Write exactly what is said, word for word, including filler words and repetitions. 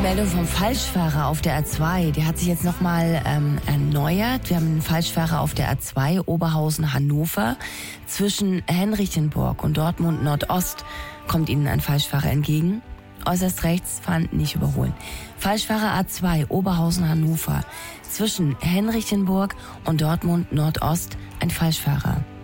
Meldung vom Falschfahrer auf der A zwei. Der hat sich jetzt nochmal ähm, erneuert. Wir haben einen Falschfahrer auf der A zwei Oberhausen-Hannover. Zwischen Henrichenburg und Dortmund Nordost kommt Ihnen ein Falschfahrer entgegen. Äußerst rechts fahren, nicht überholen. Falschfahrer A zwei Oberhausen-Hannover. Zwischen Henrichenburg und Dortmund Nordost ein Falschfahrer.